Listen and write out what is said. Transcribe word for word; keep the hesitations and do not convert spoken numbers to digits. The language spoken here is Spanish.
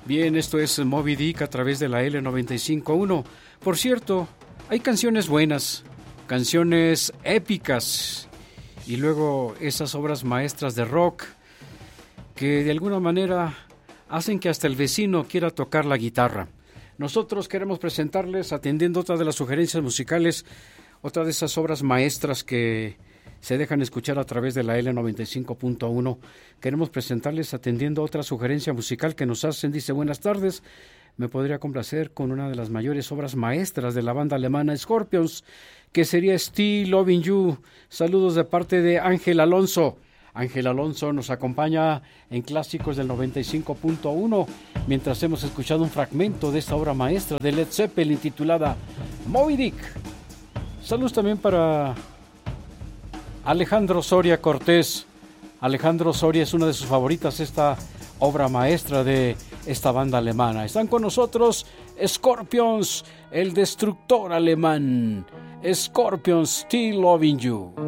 Bien, esto es Moby Dick a través de la L noventa y cinco punto uno. Por cierto, hay canciones buenas, canciones épicas y luego esas obras maestras de rock que de alguna manera hacen que hasta el vecino quiera tocar la guitarra. Nosotros queremos presentarles, atendiendo otra de las sugerencias musicales, otra de esas obras maestras que se dejan escuchar a través de la L noventa y cinco punto uno. Queremos presentarles, atendiendo otra sugerencia musical que nos hacen. Dice: buenas tardes, me podría complacer con una de las mayores obras maestras de la banda alemana Scorpions, que sería Still Loving You. Saludos de parte de Ángel Alonso. Ángel Alonso nos acompaña en Clásicos del noventa y cinco punto uno, mientras hemos escuchado un fragmento de esta obra maestra de Led Zeppelin titulada Moby Dick. Saludos también para Alejandro Soria Cortés. Alejandro Soria es una de sus favoritas, esta obra maestra de esta banda alemana. Están con nosotros Scorpions, el destructor alemán. Scorpions, Still Loving You.